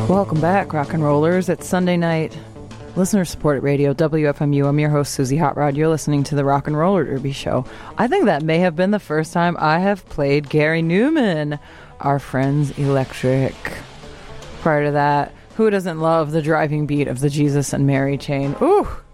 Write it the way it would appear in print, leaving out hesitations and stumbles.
Welcome back, rock and rollers. It's Sunday night, listener-supported radio, WFMU. I'm your host, Susie Hot Rod. You're listening to the Rock and Roller Derby Show. I think that may have been the first time I have played Gary Newman, Our Friends Electric. Prior to that, who doesn't love the driving beat of the Jesus and Mary chain? Ooh!